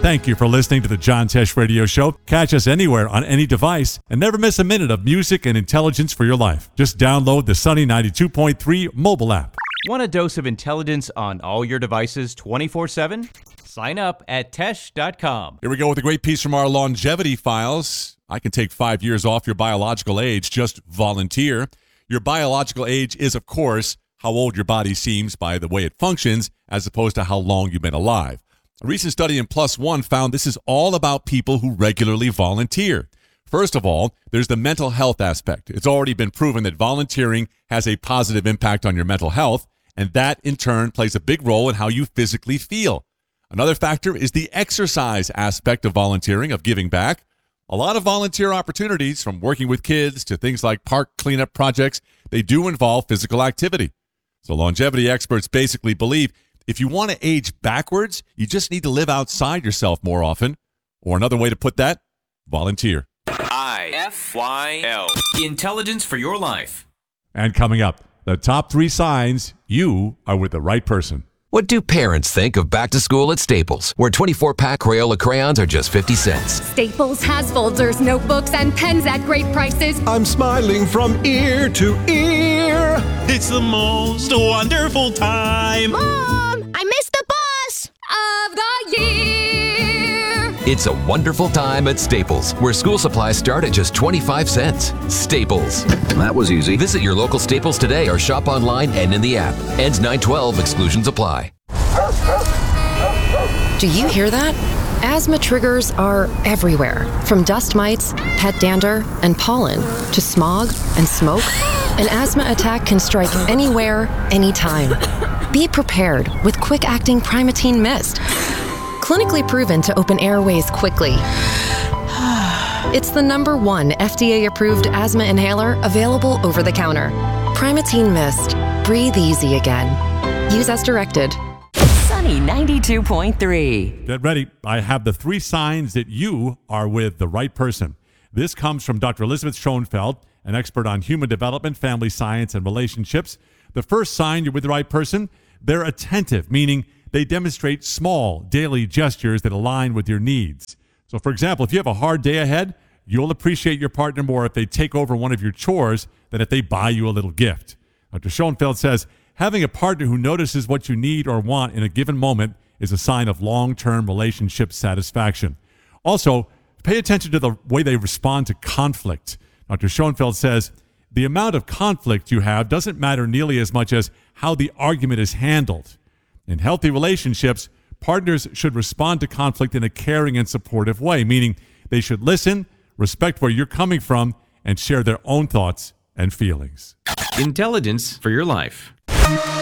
Thank you for listening to the John Tesh Radio Show. Catch us anywhere on any device and never miss a minute of music and intelligence for your life. Just download the Sunny 92.3 mobile app. Want a dose of intelligence on all your devices 24/7? Sign up at Tesh.com. Here we go with a great piece from our longevity files. I can take 5 years off your biological age. Just volunteer. Your biological age is, of course, how old your body seems by the way it functions, as opposed to how long you've been alive. A recent study in Plus One found this is all about people who regularly volunteer. First of all, there's the mental health aspect. It's already been proven that volunteering has a positive impact on your mental health, and that, in turn, plays a big role in how you physically feel. Another factor is the exercise aspect of volunteering, of giving back. A lot of volunteer opportunities, from working with kids to things like park cleanup projects, they do involve physical activity. So longevity experts basically believe if you want to age backwards, you just need to live outside yourself more often. Or another way to put that, volunteer. IFYL. Intelligence for your life. And coming up, the top 3 signs you are with the right person. What do parents think of back to school at Staples, where 24-pack Crayola crayons are just 50 cents? Staples has folders, notebooks, and pens at great prices. I'm smiling from ear to ear. It's the most wonderful time. Mom, I missed the bus of the year. It's a wonderful time at Staples, where school supplies start at just 25 cents. Staples. That was easy. Visit your local Staples today or shop online and in the app. Ends 9/12. Exclusions apply. Do you hear that? Asthma triggers are everywhere, from dust mites, pet dander, and pollen, to smog and smoke. An asthma attack can strike anywhere, anytime. Be prepared with quick-acting Primatene Mist. Clinically proven to open airways quickly. It's the #1 FDA-approved asthma inhaler available over the counter. Primatene Mist. Breathe easy again. Use as directed. Sunny 92.3. Get ready. I have the 3 signs that you are with the right person. This comes from Dr. Elizabeth Schoenfeld, an expert on human development, family science, and relationships. The first sign you're with the right person, they're attentive, meaning they demonstrate small daily gestures that align with your needs. So, for example, if you have a hard day ahead, you'll appreciate your partner more if they take over one of your chores than if they buy you a little gift. Dr. Schoenfeld says, having a partner who notices what you need or want in a given moment is a sign of long-term relationship satisfaction. Also, pay attention to the way they respond to conflict. Dr. Schoenfeld says, the amount of conflict you have doesn't matter nearly as much as how the argument is handled. In healthy relationships, partners should respond to conflict in a caring and supportive way, meaning they should listen, respect where you're coming from, and share their own thoughts and feelings. Intelligence for your life.